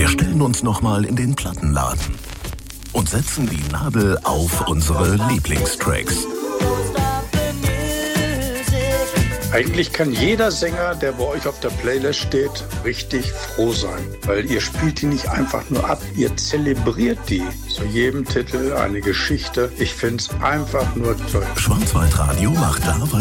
stellen uns nochmal in den Plattenladen und setzen die Nadel auf unsere Lieblingstracks. Eigentlich kann jeder Sänger, der bei euch auf der Playlist steht, richtig froh sein. Weil ihr spielt die nicht einfach nur ab, ihr zelebriert die. Zu jedem Titel eine Geschichte. Ich find's einfach nur toll. Schwarzwaldradio macht dabei